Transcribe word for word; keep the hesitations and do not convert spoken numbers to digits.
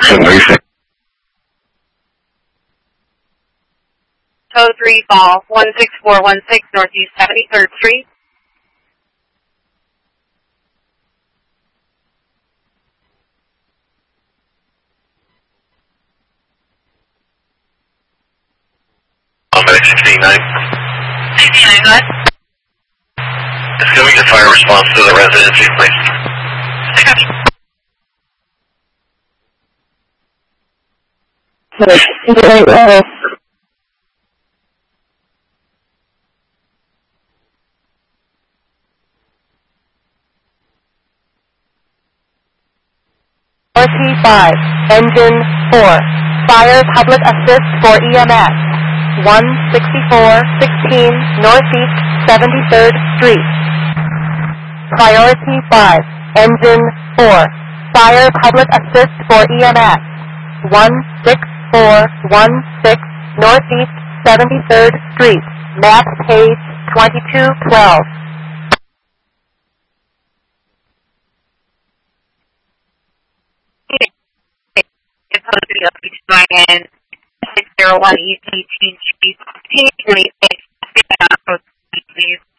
Jackson, what do you think? Code three Fall, one six four one six Northeast seventy-third Street. sixty-nine. sixty-nine, what? Assuming a fire response to the residency, please. Right, R T five, Engine four, Fire Public Assist for E M S, one sixty-four sixteen Northeast seventy-third Street. Priority five, Engine four, Fire Public Assist for E M S, one six four one six Northeast seventy-third Street, map page twenty-two twelve. It's posted up each line six zero one E T T G T twenty-six. Please.